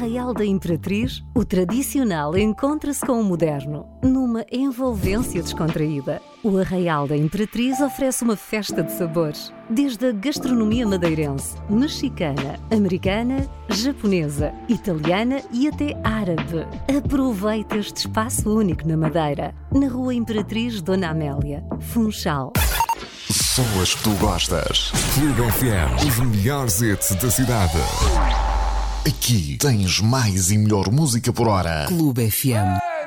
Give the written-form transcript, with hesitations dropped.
Arraial da Imperatriz, o tradicional encontra-se com o moderno, numa envolvência descontraída. O Arraial da Imperatriz oferece uma festa de sabores, desde a gastronomia madeirense, mexicana, americana, japonesa, italiana e até árabe. Aproveita este espaço único na Madeira, na Rua Imperatriz Dona Amélia, Funchal. Só as que tu gostas. Clube FM, os melhores hits da cidade. Aqui tens mais e melhor música por hora. Clube FM.